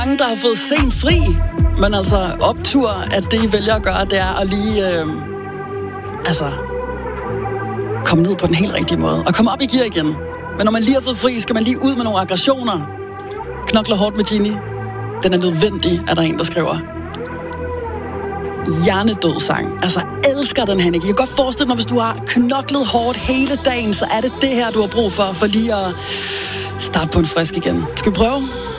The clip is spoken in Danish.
Mange, der har fået sent fri, men altså optur, at det I vælger at gøre, det er at lige, komme ned på den helt rigtige måde. Og komme op i gear igen. Men når man lige har fået fri, skal man lige ud med nogle aggressioner. Knokler hårdt med Ginny. Den er nødvendig, er der en, der skriver. Hjernedød sang. Altså, elsker den, Hanneke. Jeg kan godt forestille mig, hvis du har knoklet hårdt hele dagen, så er det det her, du har brug for lige at starte på en frisk igen. Skal vi prøve?